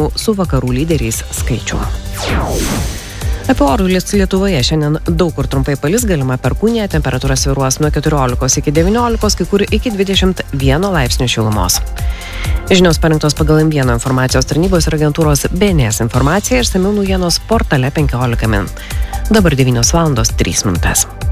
susitikimų su vakarų lyderiais skaičių. Apie orus Lietuvoje šiandien daug kur trumpai palis, galima perkūnija, temperatūra svyruos nuo 14 iki 19, kai kur iki 21 laipsnių šilumos. Žinios parinktos pagal M1 informacijos tarnybos ir agentūros BNS informacija ir išsamių naujienos portale 15 min. Dabar 9:03 min.